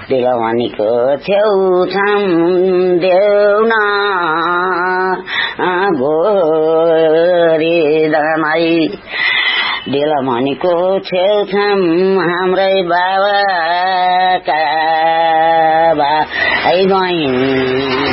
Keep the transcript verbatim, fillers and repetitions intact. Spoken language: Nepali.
दिलवानीको छेउछाम देउन गोरी दमाई दिलवानीको छेउछाम हाम्रै बाबाका भाइ बहिनी